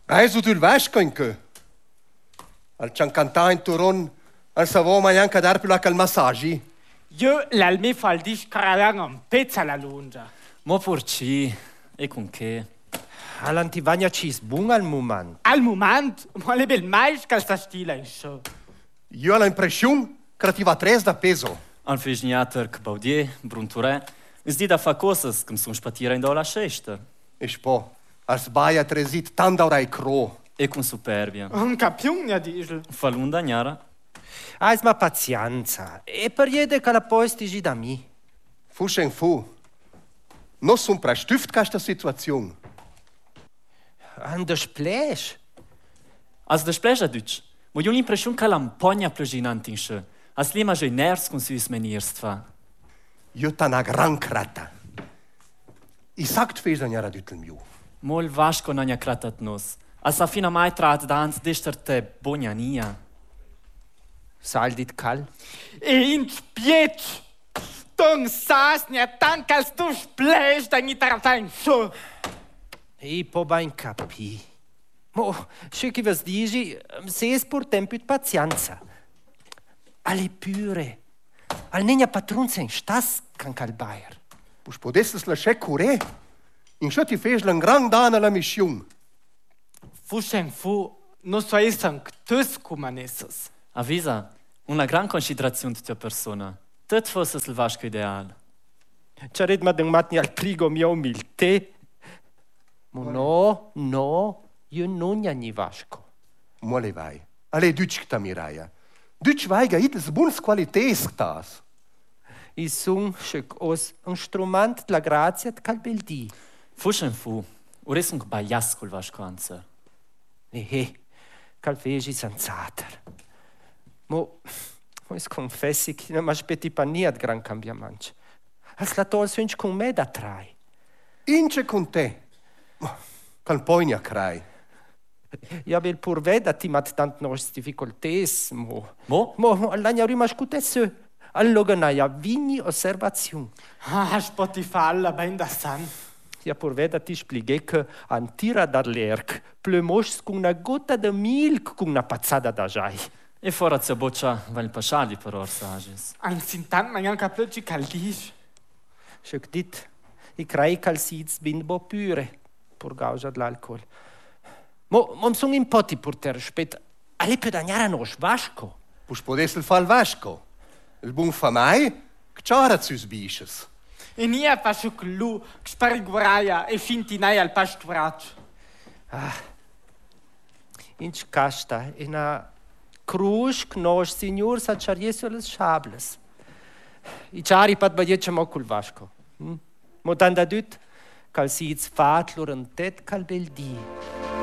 Adesso tu il vasco in che? Al ciancantà in turon, al savò mai anche dar più la calmassaggi? Io l'alme fa il discaralang un pezzo alla lunga. Mo porci, e con che? All'antivagna ci sbun al moment. Al moment, ma le bel mais che sta stila in show. Io ho l'impressione che ti va tres da peso. Al fegniater che Baudier, Brunturè, es di da fa cosas che son spatira in da la cesta. E po, als baia tresit tant daurai cro. E con superbia. Un capione a diesel. Fa l'unda gnara. Hai ma pazienza. E per jede che la posti da mi. Fuschen fu. Non son prestüft questa situazione. An der Splash. As de spleja duc, mo io l'impression che l'ampogna pleginant in sche. As lima geners con sus meniers fa. Io t'ho una gran crata. I sagt fesa gnara dütel miu. Mol vasco non ha kratat nos. As a fina mai trat dans dester te boniania. Saldit kal. E in spiet. Tung sas ne tank als du splash da ni tarata in show. E po ba in capi. Mo, se che vas dici, se es pur tempo pazienza. Alle pure. Al negna patrunza in stas can cal bayer. Pus podesses la che cure. In scho ti fes un gran dana la mission. Fuschen fu, non so esan ctus cumanesses. Avisa, una gran considerazione di tua persona. Tot fosse il vasco ideal. C'aret ma den matni al prigo mia umilté. Mo no, io non ni vasco. Mole vai. Ale dütsch ta miraia. Dütsch vaiga itels buns qualités tas. I sung schek os un strument la grazia d calbeldi. Fuschen fu, ores un baias col vasco anzer. Calvegi senzater. Mo es confessi che non m'aspetti pa niat gran cambiamento. Als la tol sunch con me da trai. Ince con te. Cal poigna crai. Ja vel pur veda ti mat tant nos difficultés, mo. Mo? Mo, all'agna rima scutesse. Alloganaia vini osservaziun. Ah, Spotify, ben da san. Ja pur veda ti spieghe che an tira dar l'erc plömos con una gota de milk con una pazzada da jai. E fora zia boccia va il pasciali per orsages. An sintant man anche plötzlich caldisch. Schek dit, I crei calcids bin bo pure, pur causa dell'alcol. Mom sun in poti pur ter spet, alle per dagnare nos vasco. Pus podesel fa il vasco. Il bun fa mai, c'ara zus bisches. E nia fa su clu, spariguaraia e fintinai al pasturat. Inch casta, in a cruz nos signor sa charieso les chables. I chari pat badiece mo cul vasco. Mo tanda dut, calcids fatlur en tet calbeldi.